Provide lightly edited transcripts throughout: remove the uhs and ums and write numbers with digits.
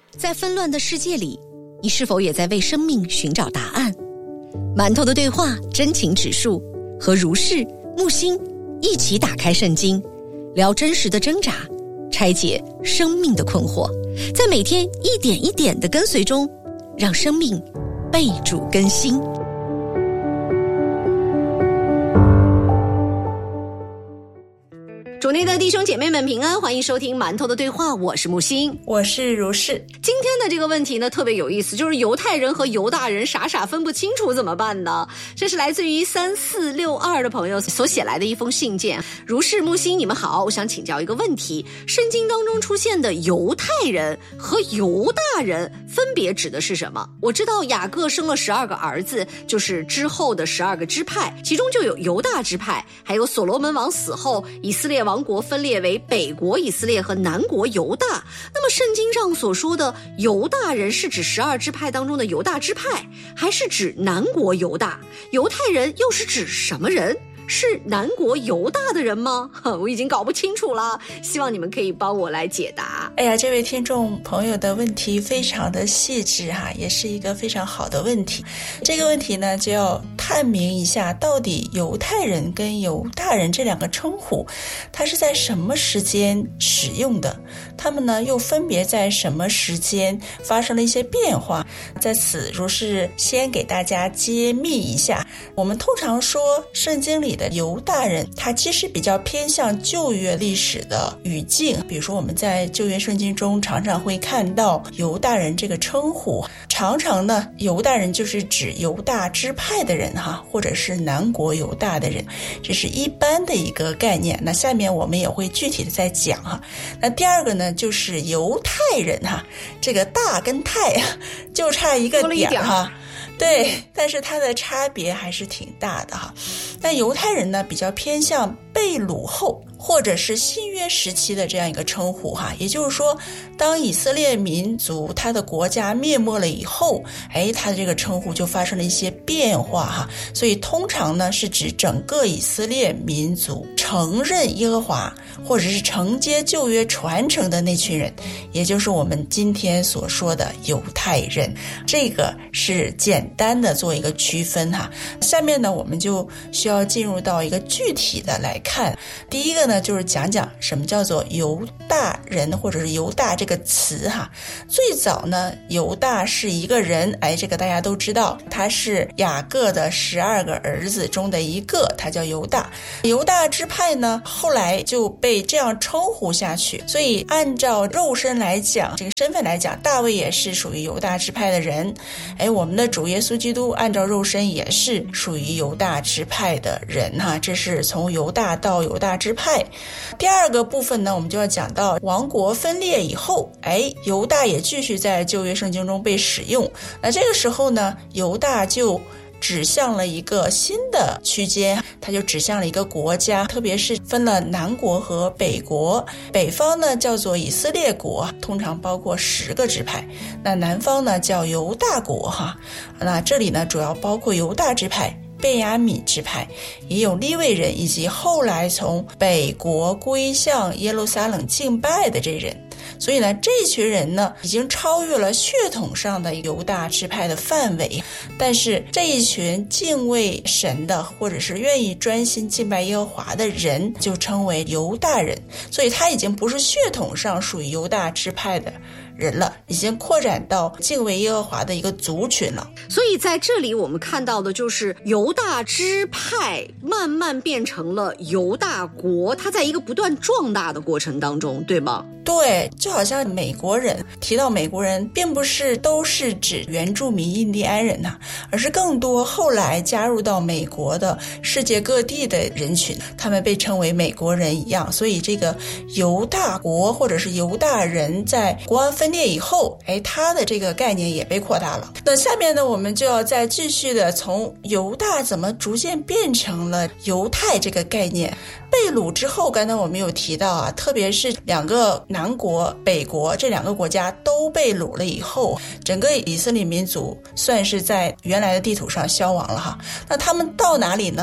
在纷乱的世界里，你是否也在为生命寻找答案？馒头的对话真情指数，和如是、木星一起打开圣经，聊真实的挣扎，拆解生命的困惑，在每天一点一点的跟随中，让生命被主更新。主内的弟兄姐妹们平安，欢迎收听馒头的对话，我是木星， 我是如是。 今天的这个问题呢特别有意思，就是犹太人和犹大人傻傻分不清楚怎么办呢？这是来自于3462的朋友所写来的一封信件。如是、木星，你们好，我想请教一个问题，圣经当中出现的犹太人和犹大人分别指的是什么？我知道雅各生了12个儿子，就是之后的12个支派，其中就有犹大支派，还有所罗门王死后以色列王国分裂为北国以色列和南国犹大。那么圣经上所说的犹大人是指12支派当中的犹大支派，还是指南国犹大？犹太人又是指什么人？是南国犹大的人吗？我已经搞不清楚了，希望你们可以帮我来解答。 哎呀，这位听众朋友的问题非常的细致哈，也是一个非常好的问题。这个问题呢，就要探明一下，到底犹太人跟犹大人这两个称呼，它是在什么时间使用的？他们呢，又分别在什么时间发生了一些变化？在此，如是先给大家揭秘一下。我们通常说，圣经里的犹大人，他其实比较偏向旧约历史的语境，比如说我们在旧约圣经中常常会看到犹大人这个称呼，常常呢犹大人就是指犹大支派的人哈，或者是南国犹大的人，这是一般的一个概念。那下面我们也会具体的再讲哈。那第二个呢就是犹太人哈，这个大跟太啊就差一个点哈。对，但是它的差别还是挺大的哈。那犹太人呢，比较偏向被掳后或者是新约时期的这样一个称呼哈，也就是说，当以色列民族他的国家灭没了以后，他的这个称呼就发生了一些变化哈。所以通常呢是指整个以色列民族承认耶和华或者是承接旧约传承的那群人，也就是我们今天所说的犹太人。这个是简单的做一个区分哈。下面呢我们就需要进入到一个具体的来看。第一个呢就是讲讲什么叫做犹大人或者是犹大这个词哈。最早呢犹大是一个人，这个大家都知道，他是雅各的12个儿子中的一个，他叫犹大。犹大支派呢后来就被这样称呼下去，所以按照肉身来讲，这个身份来讲，大卫也是属于犹大支派的人，我们的主耶稣基督按照肉身也是属于犹大支派的人哈。这是从犹大到犹大支派。第二个部分呢，我们就要讲到王国分裂以后，犹大也继续在旧约圣经中被使用。那这个时候呢，犹大就指向了一个新的区间，它就指向了一个国家，特别是分了南国和北国。北方呢叫做以色列国，通常包括10个支派，那南方呢叫犹大国哈。那这里呢主要包括犹大支派、便雅悯支派，也有利未人，以及后来从北国归向耶路撒冷敬拜的这人。所以呢，这群人呢已经超越了血统上的犹大支派的范围，但是这一群敬畏神的或者是愿意专心敬拜耶和华的人就称为犹大人，所以他已经不是血统上属于犹大支派的人了，已经扩展到敬畏耶和华的一个族群了。 所以在这里我们看到的就是犹大支派慢慢变成了犹大国，它在一个不断壮大的过程当中，对吗？ 对，就好像美国人，提到美国人并不是都是指原住民印第安人而是更多后来加入到美国的世界各地的人群，他们被称为美国人一样。所以这个犹大国或者是犹大人在国安分裂以后，他的这个概念也被扩大了。那下面呢，我们就要再继续的从犹大怎么逐渐变成了犹太这个概念。被掳之后，刚才我们有提到特别是两个南国、北国这两个国家都被掳了以后，整个以色列民族算是在原来的地图上消亡了哈。那他们到哪里呢？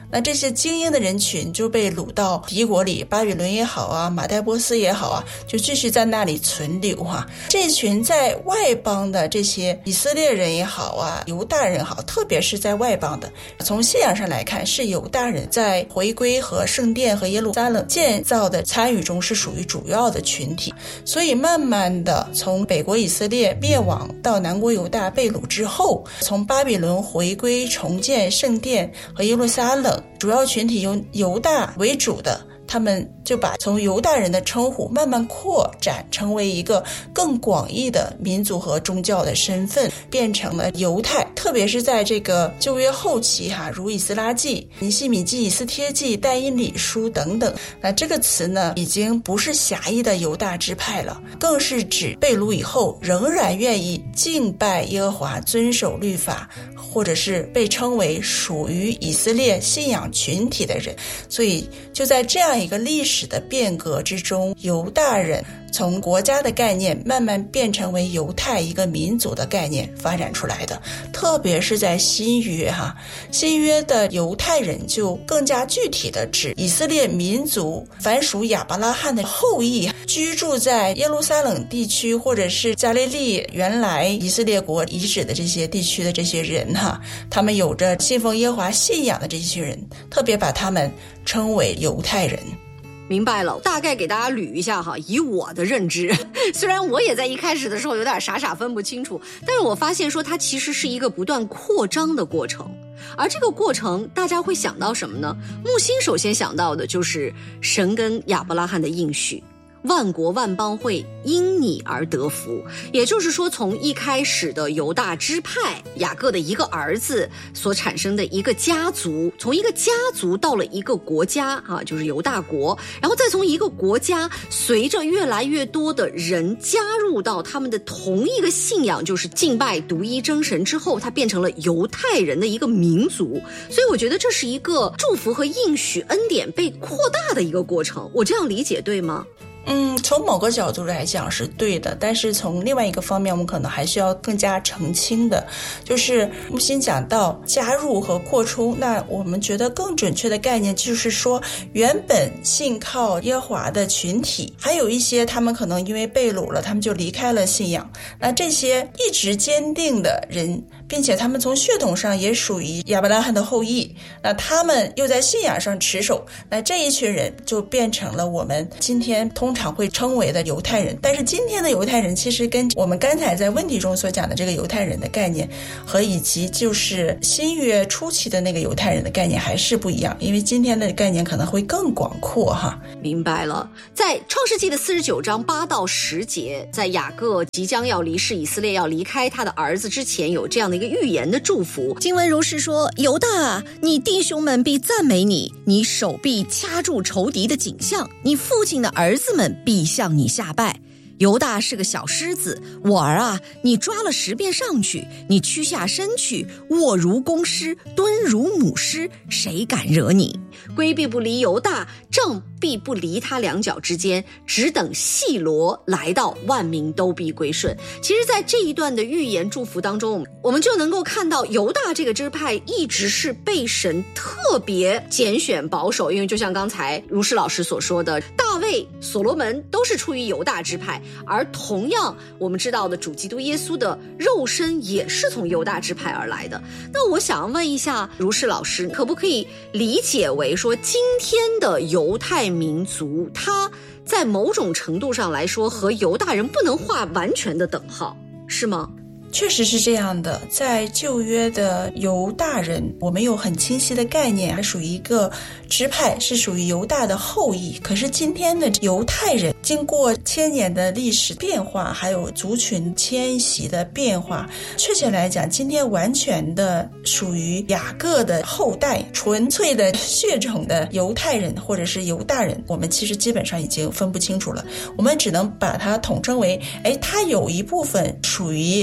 那这些精英的人群就被掳到敌国里，巴比伦也好啊，马代波斯也好啊，就继续在那里存留啊。这群在外邦的这些以色列人也好啊，犹大人也好，特别是在外邦的，从信仰上来看，是犹大人在回归和圣殿和耶路撒冷建造的参与中是属于主要的群体。所以慢慢的从北国以色列灭亡到南国犹大被掳之后，从巴比伦回归重建圣殿和耶路撒冷，主要群体由犹大为主的，他们就把从犹大人的称呼慢慢扩展成为一个更广义的民族和宗教的身份，变成了犹太。特别是在这个旧约后期如以斯拉记、尼希米记、以斯帖记、但以理书等等，那这个词呢已经不是狭义的犹大支派了，更是指被掳以后仍然愿意敬拜耶和华、遵守律法，或者是被称为属于以色列信仰群体的人。所以就在这样一个历史的变革之中，犹大人从国家的概念慢慢变成为犹太一个民族的概念发展出来的。特别是在新约新约的犹太人就更加具体的指以色列民族，凡属亚伯拉罕的后裔，居住在耶路撒冷地区或者是加利利原来以色列国遗址的这些地区的这些人他们有着信奉耶和华信仰的这些人，特别把他们称为犹太人。 明白了，大概给大家捋一下以我的认知，虽然我也在一开始的时候有点傻分不清楚，但是我发现说它其实是一个不断扩张的过程。而这个过程大家会想到什么呢？木星首先想到的就是神跟亚伯拉罕的应许，万国万邦会因你而得福。也就是说，从一开始的犹大支派雅各的一个儿子所产生的一个家族，从一个家族到了一个国家就是犹大国，然后再从一个国家随着越来越多的人加入到他们的同一个信仰，就是敬拜独一真神之后，它变成了犹太人的一个民族。所以我觉得这是一个祝福和应许恩典被扩大的一个过程，我这样理解对吗？ 从某个角度来讲是对的，但是从另外一个方面我们可能还需要更加澄清的，就是木星讲到加入和扩充，那我们觉得更准确的概念就是说，原本信靠耶和华的群体，还有一些他们可能因为被掳了，他们就离开了信仰，那这些一直坚定的人，并且他们从血统上也属于亚伯拉罕的后裔，那他们又在信仰上持守，那这一群人就变成了我们今天通常会称为的犹太人。但是今天的犹太人其实跟我们刚才在问题中所讲的这个犹太人的概念和以及就是新约初期的那个犹太人的概念还是不一样，因为今天的概念可能会更广阔明白了。在创世纪的49章8到10节，在雅各即将要离世，以色列要离开他的儿子之前，有这样的一个预言的祝福。 经文如是说：犹大，你弟兄们必赞美你，你手必掐住仇敌的颈项，你父亲的儿子们必向你下拜。犹大是个小狮子，我儿啊，你抓了10遍上去，你屈下身去，卧如公狮，蹲如母狮，谁敢惹你？ 龟必不离犹大，杖必不离他两脚之间，只等细罗来到，万民都必归顺。其实在这一段的预言祝福当中，我们就能够看到犹大这个支派一直是被神特别拣选保守，因为就像刚才如是老师所说的，大卫、所罗门都是出于犹大支派，而同样我们知道的主基督耶稣的肉身也是从犹大支派而来的。那我想问一下如是老师，可不可以理解为说，今天的犹太民族他在某种程度上来说和犹大人不能画完全的等号，是吗？ 确实是这样的，在旧约的犹大人，我们有很清晰的概念，还属于一个支派，是属于犹大的后裔。可是今天的犹太人经过千年的历史变化，还有族群迁徙的变化，确切来讲，今天完全的属于雅各的后代，纯粹的血种的犹太人或者是犹大人，我们其实基本上已经分不清楚了。我们只能把它统称为，他有一部分属于以色列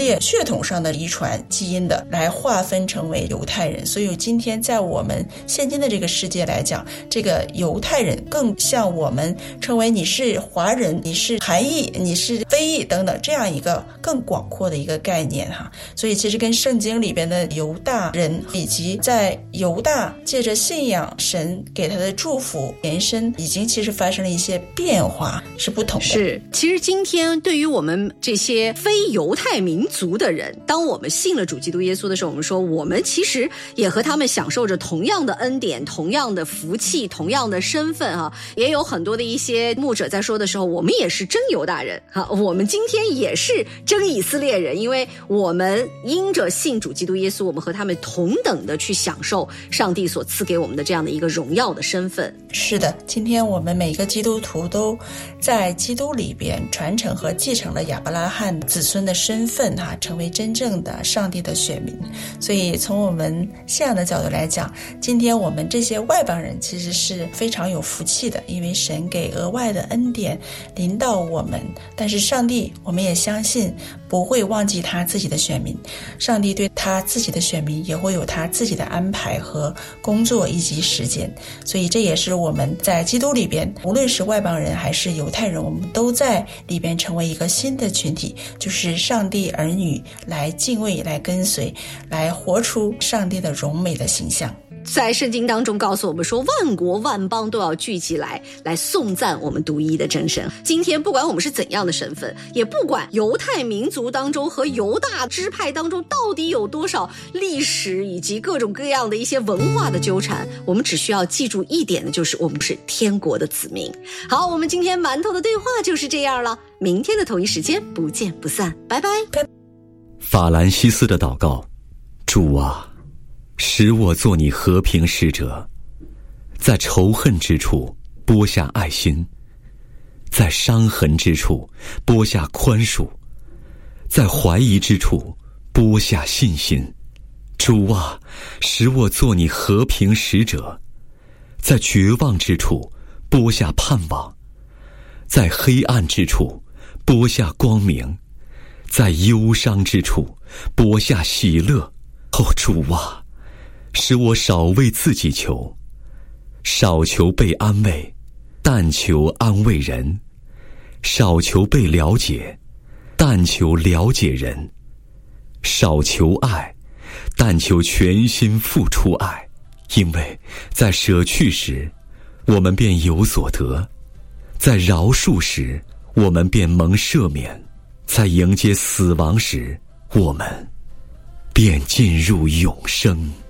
列血统上的遗传基因的来划分成为犹太人。所以今天在我们现今的这个世界来讲，这个犹太人更像我们称为你是华人，你是韩裔，你是非裔等等这样一个更广阔的一个概念哈。所以其实跟圣经里边的犹大人以及在犹大借着信仰神给他的祝福延伸，已经其实发生了一些变化，是不同的。 是，其实今天对于我们这些非犹太民族的人，当我们信了主基督耶稣的时候，我们说我们其实也和他们享受着同样的恩典，同样的福气，同样的身份啊。也有很多的一些牧者在说的时候，我们也是真犹大人啊，我们今天也是真以色列人，因为我们因着信主基督耶稣，我们和他们同等的去享受上帝所赐给我们的这样的一个荣耀的身份。 是的，今天我们每个基督徒都在基督里边传承和继承了亚伯拉罕子孙的身份哈，成为真正的上帝的选民。所以从我们信仰的角度来讲，今天我们这些外邦人其实是非常有福气的，因为神给额外的恩典临到我们。但是上帝，我们也相信不会忘记他自己的选民，上帝对他自己的选民也会有他自己的安排和工作以及时间。所以这也是我们在基督里边，无论是外邦人还是犹太人，我们都在里边成为一个新的群体，就是上帝儿女，来敬畏，来跟随，来活出上帝的荣美的形象。 在圣经当中告诉我们说，万国万邦都要聚集来颂赞我们独一的真神。今天不管我们是怎样的身份，也不管犹太民族当中和犹大支派当中到底有多少历史以及各种各样的一些文化的纠缠，我们只需要记住一点的，就是我们是天国的子民。好，我们今天馒头的对话就是这样了，明天的同一时间不见不散，拜拜。 法兰西斯的祷告：主啊，使我做你和平使者，在仇恨之处播下爱心，在伤痕之处播下宽恕，在怀疑之处播下信心。主啊，使我做你和平使者，在绝望之处播下盼望，在黑暗之处播下光明，在忧伤之处播下喜乐。哦，主啊，使我少为自己求，少求被安慰，但求安慰人；少求被了解，但求了解人；少求爱，但求全心付出爱。因为在舍去时，我们便有所得；在饶恕时，我们便蒙赦免；在迎接死亡时，我们便进入永生。